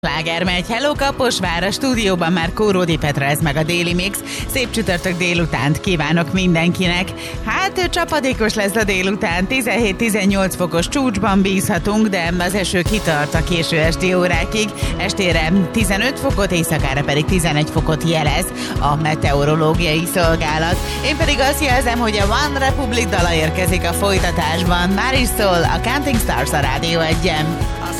Sláger megy, hello Kaposvár, a stúdióban már Kóródi Petra, ez meg a Daily Mix. Szép csütörtök délutánt kívánok mindenkinek. Hát csapadékos lesz a délután, 17-18 fokos csúcsban bízhatunk, de az eső kitart a késő esti órákig. Estére 15 fokot, éjszakára pedig 11 fokot jelez a meteorológiai szolgálat. Én pedig azt jelzem, hogy a One Republic dala érkezik a folytatásban. Már is szól a Counting Stars a Rádió 1-en.